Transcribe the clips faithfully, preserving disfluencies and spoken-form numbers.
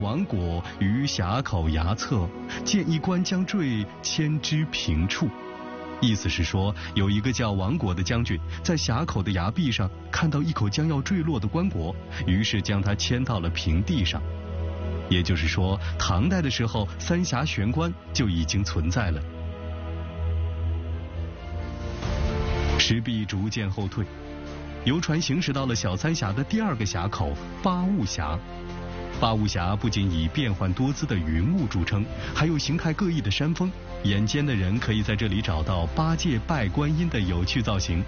王果于峡口崖侧，见一关将坠，牵之平处。意思是说，有一个叫王果的将军在峡口的崖壁上看到一口将要坠落的棺椁，于是将它牵到了平地上。也就是说，唐代的时候，三峡悬棺就已经存在了。石壁逐渐后退，游船行驶到了小三峡的第二个峡口八雾峡。八雾峡不仅以变幻多姿的云雾著称，还有形态各异的山峰。眼尖的人可以在这里找到八戒拜观音的有趣造型。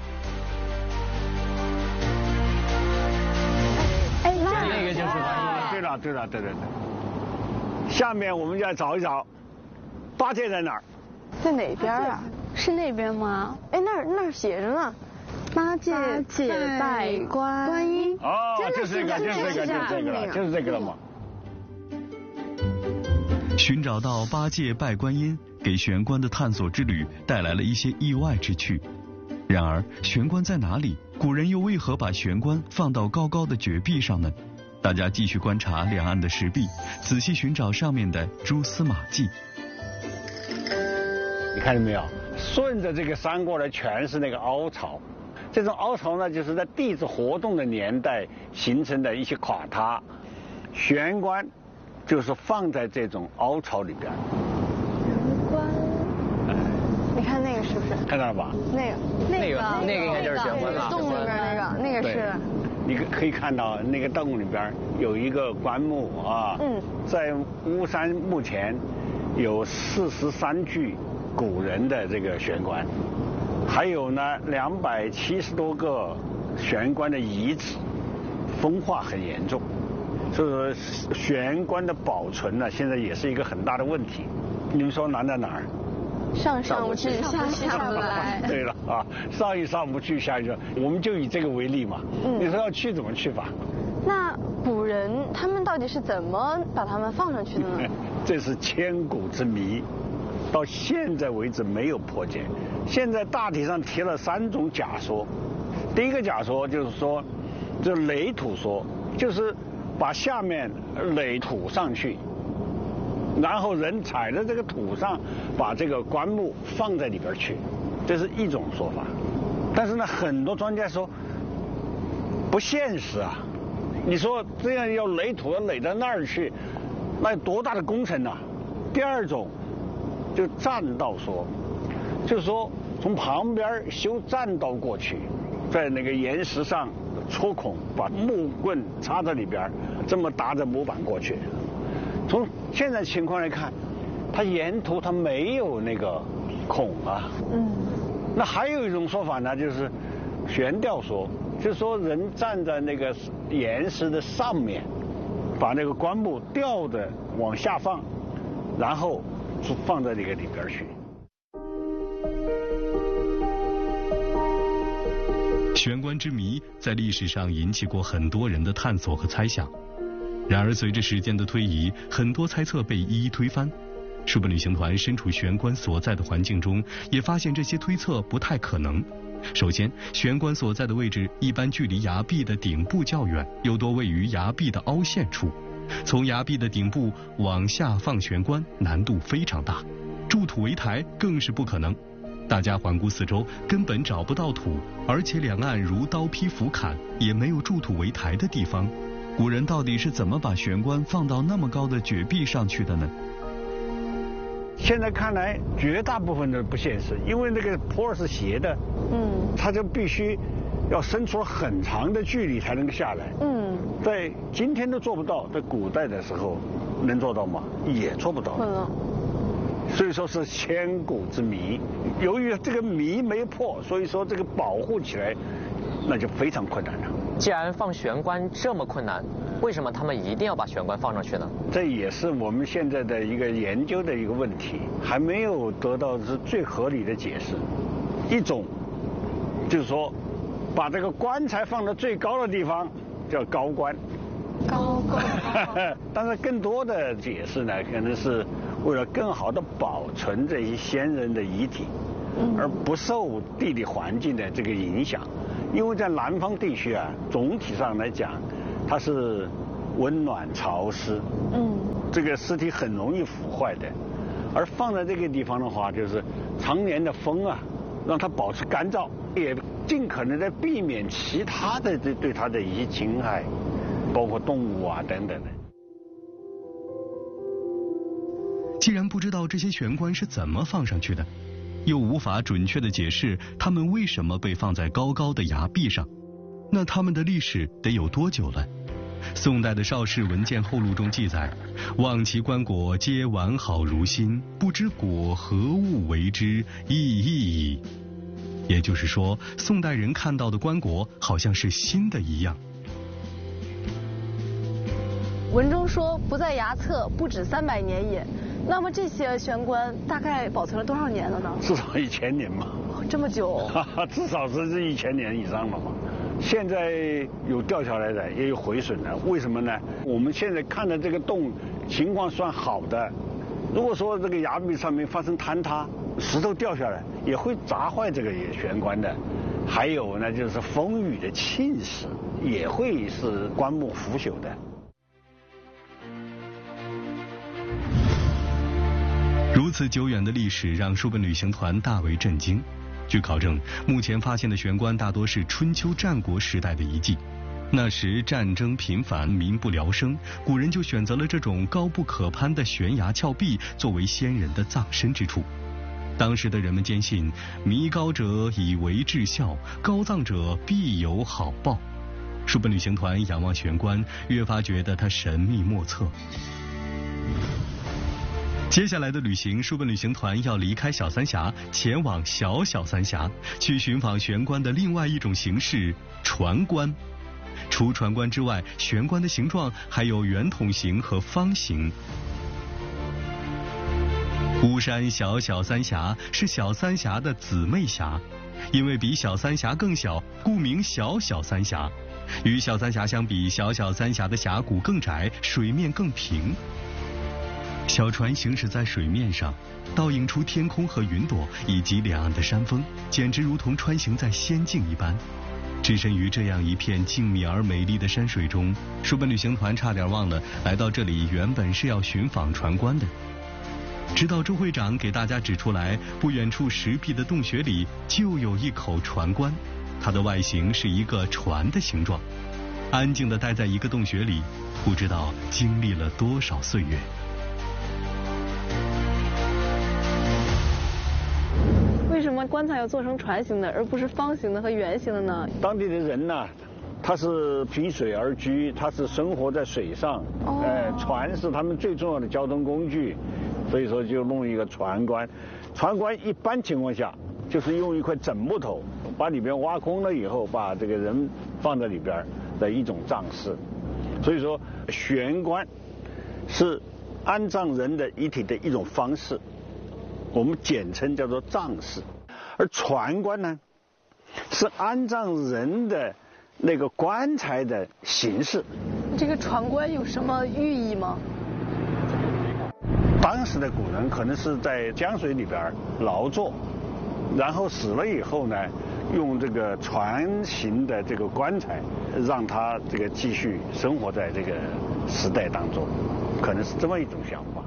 哎，那个就是观音。 对了，对了，对对对。下面我们就要找一找，八戒在哪儿？ 在哪边啊？ 是那边吗？ 哎，那儿那儿写着呢，八戒戒拜观观音。 哦，就是这个，就是这个，就是这个了，就是这个了嘛。 寻找到八戒拜观音，给玄关的探索之旅带来了一些意外之趣。然而，玄关在哪里？古人又为何把玄关放到高高的绝壁上呢？大家继续观察两岸的石壁，仔细寻找上面的蛛丝马迹。 你看见没有？顺着这个山过来，全是那个凹槽。这种凹槽呢，就是在地质活动的年代形成的一些垮塌。玄关就是放在这种凹槽里边。 玄关，你看那个是不是？ 看到了吧？ 那个， 那个那个应该就是玄关了。 洞里边那个，那个是。 你可以看到那个洞里边有一个棺木啊。嗯。在巫山墓前有四十三具古人的这个玄关，还有呢两百七十多个玄关的遗址，风化很严重。所以说玄关的保存呢，现在也是一个很大的问题。你们说难在哪儿？ 上上不去，下下不来。 对了啊，上一上不去，下一上，我们就以这个为例嘛。嗯。你说要去怎么去法？ 那古人他们到底是怎么把它们放上去的呢？ 这是千古之谜，到现在为止没有破解。现在大体上提了三种假说。第一个假说就是说，就垒土说，就是把下面垒土上去，然后人踩在这个土上，把这个棺木放在里边去，这是一种说法。但是呢，很多专家说不现实啊！你说这样要垒土要垒到那儿去，那有多大的工程啊？第二种就栈道说，就是说从旁边修栈道过去，在那个岩石上戳孔，把木棍插在里边，这么搭着模板过去。从现在情况来看，它沿途它没有那个孔啊。嗯。那还有一种说法呢，就是悬吊说，就是说人站在那个岩石的上面，把那个棺木吊的往下放，然后就放在那个里边去。 玄关之谜在历史上引起过很多人的探索和猜想。然而随着时间的推移，很多猜测被一一推翻。书本旅行团身处玄关所在的环境中，也发现这些推测不太可能。首先，玄关所在的位置一般距离崖壁的顶部较远，又多位于崖壁的凹陷处。从崖壁的顶部往下放玄关难度非常大，筑土为台更是不可能。大家环顾四周，根本找不到土，而且两岸如刀劈斧砍，也没有筑土为台的地方。古人到底是怎么把玄关放到那么高的绝壁上去的呢？ 现在看来，绝大部分的不现实，因为那个坡是斜的，嗯，它就必须要伸出很长的距离才能下来，嗯，在今天都做不到，在古代的时候能做到吗？也做不到，嗯，所以说是千古之谜。由于这个谜没破，所以说这个保护起来那就非常困难了。 既然放玄关这么困难，为什么他们一定要把玄关放上去呢？ 这也是我们现在的一个研究的一个问题，还没有得到是最合理的解释。一种就是说，把这个棺材放到最高的地方叫高棺。 高棺。 但是更多的解释呢，可能是为了更好的保存这些先人的遗体，嗯、而不受地理环境的这个影响。因为在南方地区啊，总体上来讲，它是温暖潮湿， 嗯， 这个尸体很容易腐坏的。而放在这个地方的话，就是常年的风啊，让它保持干燥，也尽可能的避免其他的对对它的一些侵害，包括动物啊等等的。 既然不知道这些悬棺是怎么放上去的，又无法准确的解释它们为什么被放在高高的崖壁上，那它们的历史得有多久了？宋代的邵氏文件后录中记载，望其棺椁皆完好如新，不知椁何物为之，亦异矣。也就是说，宋代人看到的棺椁好像是新的一样。 文中说不在崖侧，不止三百年也。那么这些悬棺大概保存了多少年了呢？ 至少一千年嘛。 这么久？ 至少是这一千年以上了嘛。现在有掉下来的，也有毁损的，为什么呢？我们现在看的这个洞情况算好的，如果说这个崖壁上面发生坍塌，石头掉下来也会砸坏这个悬棺的。还有呢，就是风雨的侵蚀也会使棺木腐朽的。 如此久远的历史让书本旅行团大为震惊。据考证，目前发现的悬棺大多是春秋战国时代的遗迹。那时战争频繁，民不聊生，古人就选择了这种高不可攀的悬崖峭壁作为先人的葬身之处。当时的人们坚信，弥高者以为至孝，高葬者必有好报。书本旅行团仰望悬棺，越发觉得它神秘莫测。接下来的旅行，书本旅行团要离开小三峡，前往小小三峡，去寻访悬棺的另外一种形式——船棺。除船棺之外，悬棺的形状还有圆筒形和方形。巫山小小三峡是小三峡的姊妹峡，因为比小三峡更小，故名小小三峡。与小三峡相比，小小三峡的峡谷更窄，水面更平。小船行驶在水面上，倒映出天空和云朵以及两岸的山峰，简直如同穿行在仙境一般。置身于这样一片静谧而美丽的山水中，书本旅行团差点忘了来到这里原本是要寻访船棺的。直到周会长给大家指出来，不远处石壁的洞穴里就有一口船棺，它的外形是一个船的形状。安静地待在一个洞穴里，不知道经历了多少岁月。 为什么棺材要做成船形的，而不是方形的和圆形的呢？ 当地的人呢，他是凭水而居，他是生活在水上， 哦、 呃，船是他们最重要的交通工具，所以说就弄一个船棺。船棺一般情况下就是用一块整木头把里边挖空了以后，把这个人放在里边的一种葬式。所以说悬棺是安葬人的遗体的一种方式，我们简称叫做葬式。而船棺呢，是安葬人的那个棺材的形式。 这个船棺有什么寓意吗？ 当时的古人可能是在江水里边劳作，然后死了以后呢，用这个船形的这个棺材，让他这个继续生活在这个时代当中，可能是这么一种想法。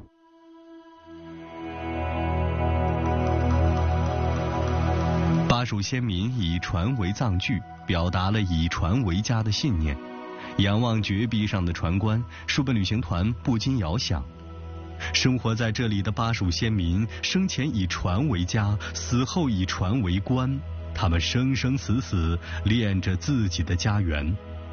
巴蜀先民以船为葬具，表达了以船为家的信念。仰望绝壁上的船棺，书本旅行团不禁遥想，生活在这里的巴蜀先民，生前以船为家，死后以船为棺，他们生生死死恋着自己的家园。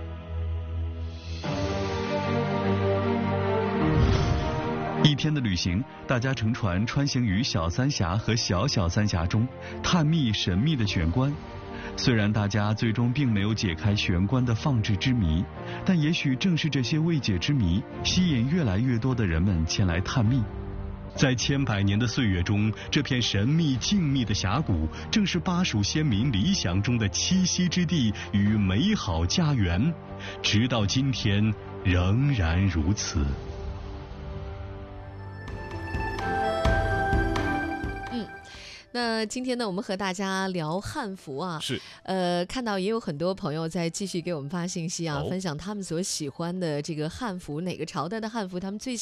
一天的旅行，大家乘船穿行于小三峡和小小三峡中，探秘神秘的悬棺。虽然大家最终并没有解开悬棺的放置之谜，但也许正是这些未解之谜，吸引越来越多的人们前来探秘。在千百年的岁月中，这片神秘静谧的峡谷，正是巴蜀先民理想中的栖息之地与美好家园，直到今天仍然如此。 那今天呢，我们和大家聊汉服啊， 是， 呃，看到也有很多朋友在继续给我们发信息啊， 哦、 分享他们所喜欢的这个汉服，哪个朝代的汉服他们最